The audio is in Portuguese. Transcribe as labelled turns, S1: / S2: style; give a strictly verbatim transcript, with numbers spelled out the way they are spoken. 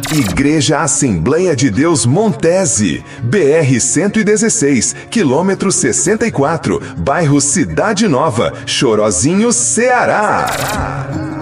S1: Igreja Assembleia de Deus Montese, B R cento e dezesseis, quilômetro sessenta e quatro, bairro Cidade Nova, Chorozinho, Ceará.